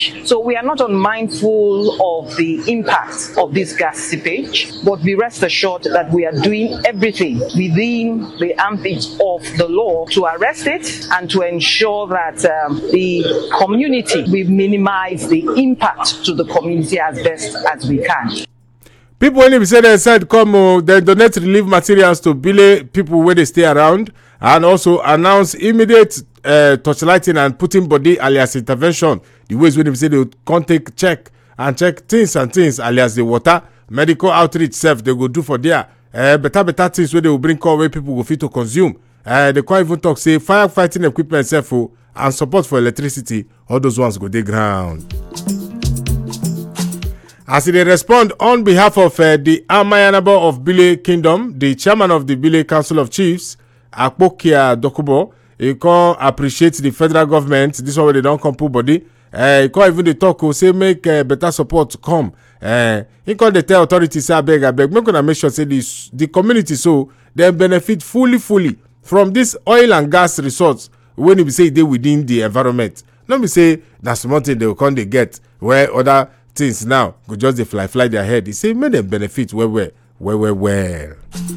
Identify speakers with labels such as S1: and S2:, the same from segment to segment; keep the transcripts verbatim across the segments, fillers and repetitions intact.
S1: So we are not unmindful of the impact of this gas seepage, but be rest assured that we are doing everything within the ambit of the law to arrest it and to ensure that um, the community, we minimize the impact to the community as best as we can.
S2: People when they say they said come, uh, they donate relief materials to Bile people where they stay around, and also announce immediate uh, torchlighting and putting body alias intervention. The ways when they say they would come take check and check things and things alias the water, medical outreach self they go do for there. Uh, better better things where they will bring call where people go fit to consume. Uh, they can't even talk say firefighting equipment self and support for electricity. All those ones go the ground. As they respond on behalf of uh, the Amayanabo of Bile Kingdom, the chairman of the Bile Council of Chiefs, Akpokia Dokubo, he can appreciate the federal government. This one where they don't come put body. Uh, he can even the talk who say make uh, better support come. Uh, he can the tell authorities say I beg, I beg. Make gonna make sure say this the community so they benefit fully, fully from this oil and gas resource when we say they within the environment. Not be say that's one thing they will come they get where other things now go just they fly fly their head. He say make them benefit well well well well well.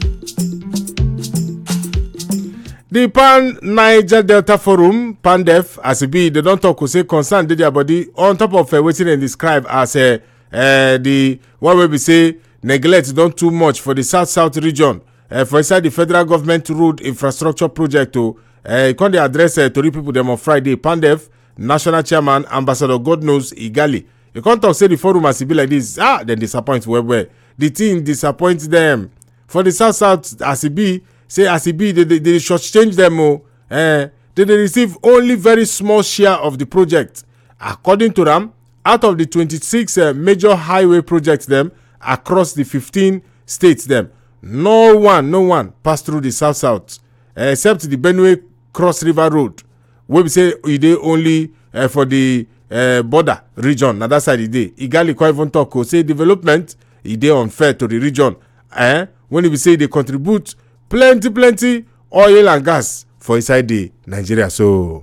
S2: The Pan Niger Delta Forum, PANDEF, as it be, they don't talk to say concern their body on top of uh, waiting and describe as uh, uh, the what will we say neglect don't too much for the South South region. Uh, for inside the federal government road infrastructure project to uh, can they address uh, to people them on Friday. PANDEF national chairman Ambassador God knows Igali. You can't talk say the forum as it be like this. Ah, then disappoint where where the team disappoints them for the South South as it be. Say as it be, they, they, they shortchange them. Oh, eh, they, they receive only very small share of the project. According to them, out of the twenty-six uh, major highway projects them across the fifteen states them, no one, no one passed through the South South uh, except the Benue Cross River Road. Where we say it only uh, for the uh, border region. Now that side it dey. Igali can't even talk. Say development it dey unfair to the region. Eh, when we say they contribute plenty plenty oil and gas for inside the Nigeria. So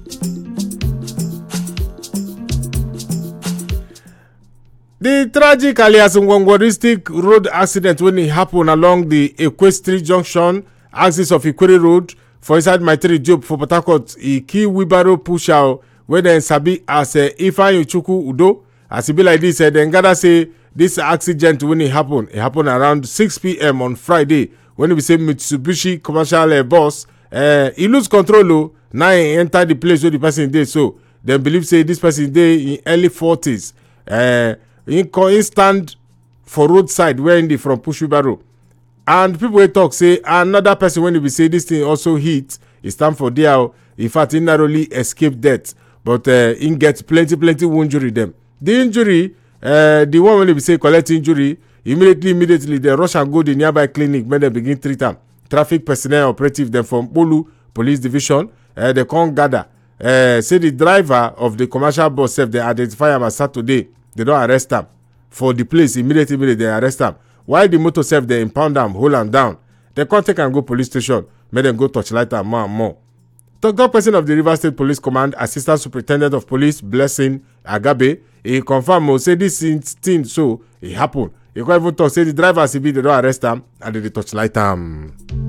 S2: the tragic alias Ngwangwaristic road accident when it happened along the Equestrian Junction axis of Ikwere Road for inside Maitri Job for Port Harcourt, a key wheelbarrow push out where then sabi as uh, Ifeanyi Chukwu Udo. As it be like this, uh, then gotta say this accident when it happened, it happened around six p.m. on Friday. When we say Mitsubishi commercial uh, bus, uh, he lose control. Oh, now he enter the place where the person dey. So they believe say this person dey in early forties. Uh, he, he stand for roadside where he from push wheelbarrow. And people will talk say another person when we say this thing also hit. He stand for there. In fact, he narrowly escaped death, but uh, he get plenty plenty injury them. The injury, uh, the one when we say collect injury. Immediately, immediately, they rush and go to the nearby clinic when they begin treat them. Traffic personnel operative them from Bolu Police Division, uh, they can't gather. Uh, say the driver of the commercial bus, self, they identify him as Saturday. They don't arrest him. For the place, immediately, immediately they arrest him. While the motor self, they impound them, hold them down. They can't take and go police station. Make them go touchlight them more and more. The top person of the River State Police Command, Assistant Superintendent of Police, Blessing Agabe, he confirmed, say this thing so, it happened. You can't even talk, say the driver C B, they don't arrest them and they touch light them.